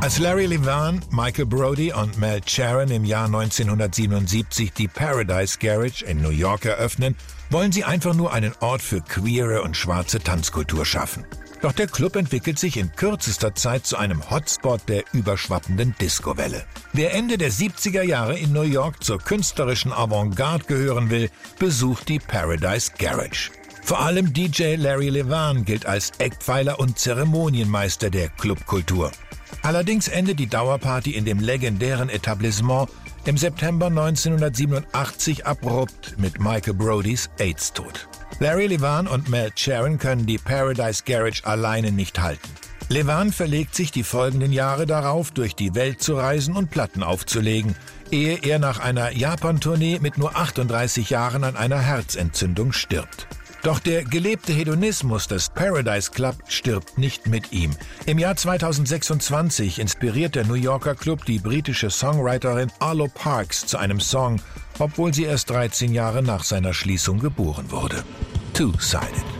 Als Larry Levan, Michael Brody und Mel Sharon im Jahr 1977 die Paradise Garage in New York eröffnen, wollen sie einfach nur einen Ort für queere und schwarze Tanzkultur schaffen. Doch der Club entwickelt sich in kürzester Zeit zu einem Hotspot der überschwappenden Disco-Welle. Wer Ende der 70er Jahre in New York zur künstlerischen Avantgarde gehören will, besucht die Paradise Garage. Vor allem DJ Larry Levan gilt als Eckpfeiler und Zeremonienmeister der Clubkultur. Allerdings endet die Dauerparty in dem legendären Etablissement im September 1987 abrupt mit Michael Brodys AIDS-Tod. Larry Levan und Mel Sharon können die Paradise Garage alleine nicht halten. Levan verlegt sich die folgenden Jahre darauf, durch die Welt zu reisen und Platten aufzulegen, ehe er nach einer Japan-Tournee mit nur 38 Jahren an einer Herzentzündung stirbt. Doch der gelebte Hedonismus des Paradise Club stirbt nicht mit ihm. Im Jahr 2026 inspiriert der New Yorker Club die britische Songwriterin Arlo Parks zu einem Song, obwohl sie erst 13 Jahre nach seiner Schließung geboren wurde. Two-Sided.